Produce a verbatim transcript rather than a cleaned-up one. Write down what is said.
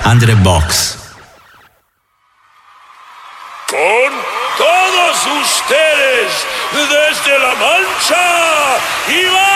Andre Box. Con todos ustedes, desde La Mancha, Iván